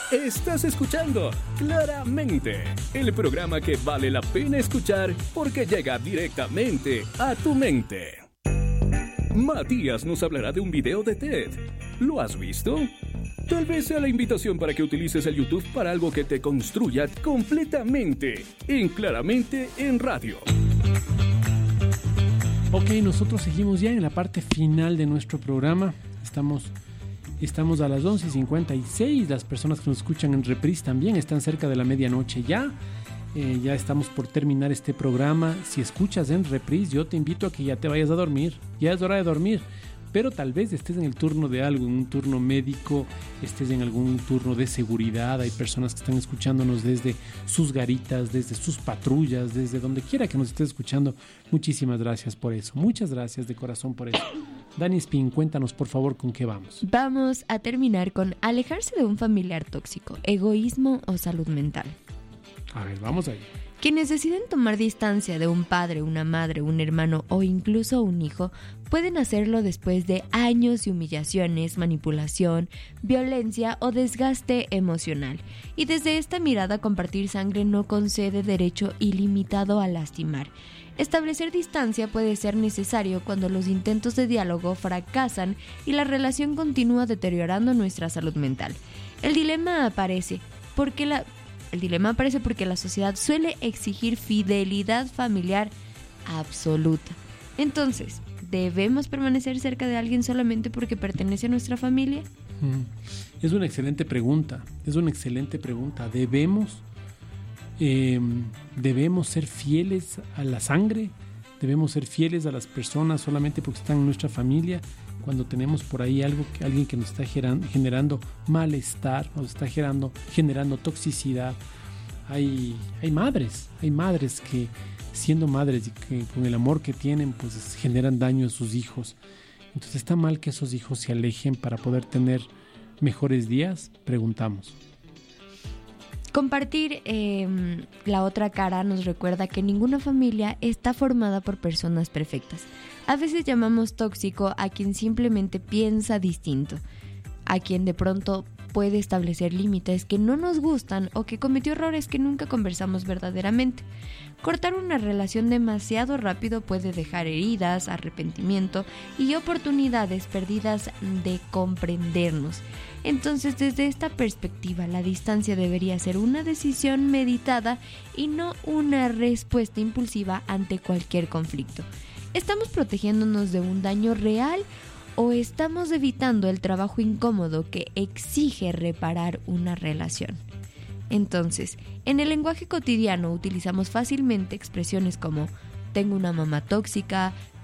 Estás escuchando Claramente, el programa que vale la pena escuchar porque llega directamente a tu mente. Matías nos hablará de un video de TED. ¿Lo has visto? Tal vez sea la invitación para que utilices el YouTube para algo que te construya completamente en Claramente en Radio. Ok, nosotros seguimos ya en la parte final de nuestro programa. Estamos a las 11:56. Las personas que nos escuchan en reprise también están cerca de la medianoche ya. Ya estamos por terminar este programa. Si escuchas en reprise, yo te invito a que ya te vayas a dormir. Ya es hora de dormir. Pero tal vez estés en el turno de algo, en un turno médico, estés en algún turno de seguridad. Hay personas que están escuchándonos desde sus garitas, desde sus patrullas, desde donde quiera que nos estés escuchando. Muchísimas gracias por eso. Muchas gracias de corazón por eso. Dani Espín, cuéntanos por favor con qué vamos. Vamos a terminar con alejarse de un familiar tóxico, egoísmo o salud mental. A ver, vamos ahí. Quienes deciden tomar distancia de un padre, una madre, un hermano o incluso un hijo, pueden hacerlo después de años de humillaciones, manipulación, violencia o desgaste emocional. Y desde esta mirada, compartir sangre no concede derecho ilimitado a lastimar. Establecer distancia puede ser necesario cuando los intentos de diálogo fracasan y la relación continúa deteriorando nuestra salud mental. El dilema aparece porque la sociedad suele exigir fidelidad familiar absoluta. Entonces, ¿debemos permanecer cerca de alguien solamente porque pertenece a nuestra familia? Es una excelente pregunta. ¿Debemos ser fieles a la sangre? ¿Debemos ser fieles a las personas solamente porque están en nuestra familia? Cuando tenemos por ahí alguien que nos está generando malestar, nos está generando toxicidad. Hay madres que, siendo madres y que con el amor que tienen, pues generan daño a sus hijos. Entonces, ¿está mal que esos hijos se alejen para poder tener mejores días? Preguntamos. Compartir la otra cara nos recuerda que ninguna familia está formada por personas perfectas. A veces llamamos tóxico a quien simplemente piensa distinto, a quien de pronto puede establecer límites que no nos gustan o que cometió errores que nunca conversamos verdaderamente. Cortar una relación demasiado rápido puede dejar heridas, arrepentimiento y oportunidades perdidas de comprendernos. Entonces, desde esta perspectiva, la distancia debería ser una decisión meditada y no una respuesta impulsiva ante cualquier conflicto. ¿Estamos protegiéndonos de un daño real o estamos evitando el trabajo incómodo que exige reparar una relación? Entonces, en el lenguaje cotidiano utilizamos fácilmente expresiones como tengo una mamá tóxica,